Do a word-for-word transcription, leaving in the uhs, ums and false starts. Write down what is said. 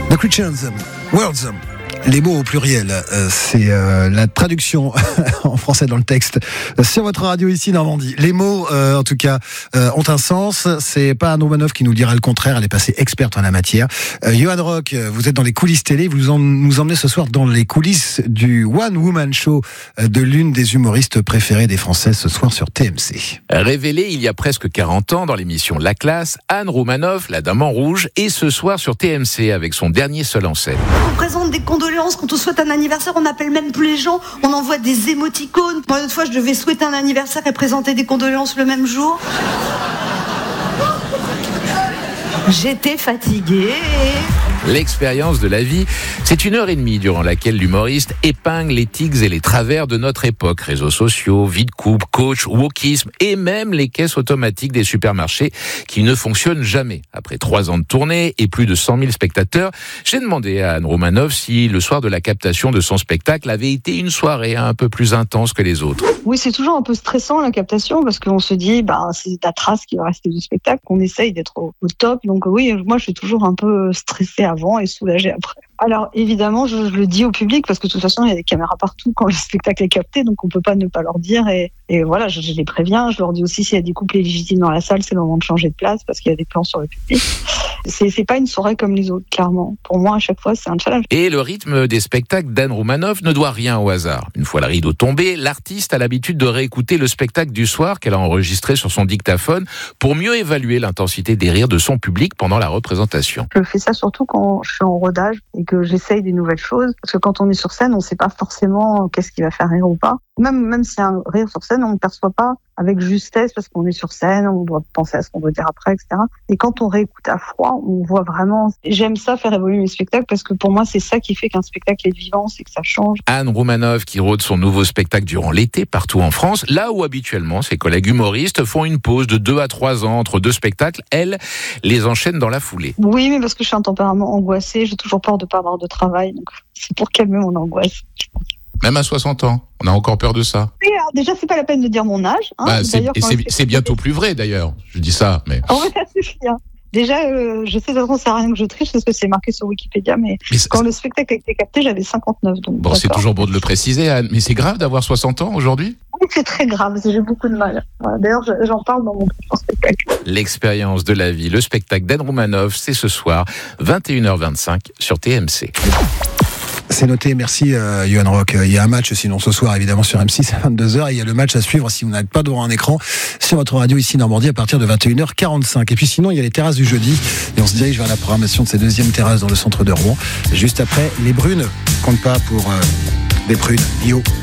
The Creatures, Words. Les mots au pluriel, euh, c'est euh, la traduction en français dans le texte sur votre radio ici Normandie. Les mots, euh, en tout cas, euh, ont un sens. C'est pas Anne Romanoff qui nous dira le contraire. Elle est passée experte en la matière. Euh, Johan Rock, vous êtes dans les coulisses télé. Vous en, nous emmenez ce soir dans les coulisses du One Woman Show de l'une des humoristes préférées des Français ce soir sur T M C. Révélée il y a presque quarante ans dans l'émission La Classe, Anne Romanoff, la dame en rouge, et ce soir sur T M C avec son dernier seul en scène. On présente des condoléances quand on souhaite un anniversaire, on n'appelle même plus les gens, on envoie des émoticônes. Moi, l'autre fois, je devais souhaiter un anniversaire et présenter des condoléances le même jour. J'étais fatiguée. L'expérience de la vie, c'est une heure et demie durant laquelle l'humoriste épingle les tics et les travers de notre époque. Réseaux sociaux, vie de couple, coach, wokisme et même les caisses automatiques des supermarchés qui ne fonctionnent jamais. Après trois ans de tournée et plus de cent mille spectateurs, j'ai demandé à Anne Romanoff si le soir de la captation de son spectacle avait été une soirée un peu plus intense que les autres. Oui, c'est toujours un peu stressant la captation parce qu'on se dit, bah, c'est ta trace qui va rester du spectacle, qu'on essaye d'être au, au top. Donc oui, moi je suis toujours un peu stressée avant et soulagée après. Alors évidemment, je, je le dis au public parce que de toute façon, il y a des caméras partout quand le spectacle est capté, donc on peut pas ne pas leur dire. Et, et voilà, je, je les préviens. Je leur dis aussi s'il y a des couples illégitimes dans la salle, c'est le moment de changer de place parce qu'il y a des plans sur le public. C'est, c'est pas une soirée comme les autres, clairement. Pour moi, à chaque fois, c'est un challenge. Et le rythme des spectacles d'Anne Romanoff ne doit rien au hasard. Une fois le rideau tombé, l'artiste a l'habitude de réécouter le spectacle du soir qu'elle a enregistré sur son dictaphone pour mieux évaluer l'intensité des rires de son public pendant la représentation. Je fais ça surtout quand je suis en rodage et que j'essaye des nouvelles choses. Parce que quand on est sur scène, on sait pas forcément qu'est-ce qui va faire rire ou pas. Même, même s'il y a un rire sur scène, on ne perçoit pas avec justesse parce qu'on est sur scène, on doit penser à ce qu'on veut dire après, et cetera. Et quand on réécoute à froid, on voit vraiment... J'aime ça, faire évoluer mes spectacles, parce que pour moi, c'est ça qui fait qu'un spectacle est vivant, c'est que ça change. Anne Romanoff qui rôde son nouveau spectacle durant l'été partout en France, là où habituellement ses collègues humoristes font une pause de deux à trois ans entre deux spectacles, elle les enchaîne dans la foulée. Oui, mais parce que je suis un tempérament angoissé, j'ai toujours peur de ne pas avoir de travail, donc c'est pour calmer mon angoisse, je pense. Même à soixante ans, on a encore peur de ça. Oui, alors déjà, c'est pas la peine de dire mon âge. Hein. Bah, c'est, et c'est, c'est bientôt plus vrai d'ailleurs. Je dis ça, mais. Oh, mais ça suffit. Hein. Déjà, euh, je sais de toute façon, ça sert à rien que je triche parce que c'est marqué sur Wikipédia, mais, mais quand le spectacle a été capté, j'avais cinquante-neuf. Donc bon, d'accord. C'est toujours bon de le préciser, Anne. Mais c'est grave d'avoir soixante ans aujourd'hui ? Oui, c'est très grave. J'ai beaucoup de mal. Voilà. D'ailleurs, j'en parle dans mon spectacle. L'expérience de la vie, le spectacle d'Anne Romanoff, c'est ce soir, vingt et une heures vingt-cinq sur T M C. C'est noté, merci euh, Johan Rock. Il y a un match sinon ce soir évidemment sur M six à vingt-deux heures et il y a le match à suivre si vous n'êtes pas devant un écran sur votre radio ici Normandie à partir de vingt et une heures quarante-cinq. Et puis sinon il y a les terrasses du jeudi et on se dirige vers la programmation de ces deuxièmes terrasses dans le centre de Rouen. Juste après, les Brunes comptent pas pour euh, des prunes. Yo.